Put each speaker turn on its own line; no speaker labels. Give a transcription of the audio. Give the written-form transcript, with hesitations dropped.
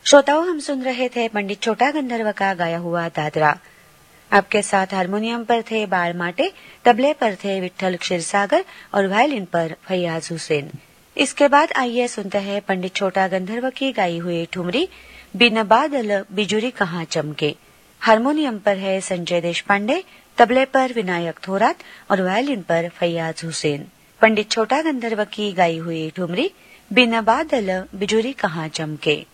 श्रोताओं, हम सुन रहे थे पंडित छोटा गंधर्व का गाया हुआ दादरा। आपके साथ हारमोनियम पर थे बाल माटे, तबले पर थे विठल क्षीरसागर और वायलिन पर फैयाज हुसैन। इसके बाद आइए सुनते हैं पंडित छोटा गंधर्व की गाई हुई ठुमरी बिन बादल बिजुरी कहाँ चमके। हारमोनियम पर है संजय देशपांडे, तबले पर विनायक थोरात और वायलिन पर फैयाज हुसैन। पंडित छोटा गंधर्व की गाई हुई ठुमरी बिन बादल बिजुरी कहाँ चमके।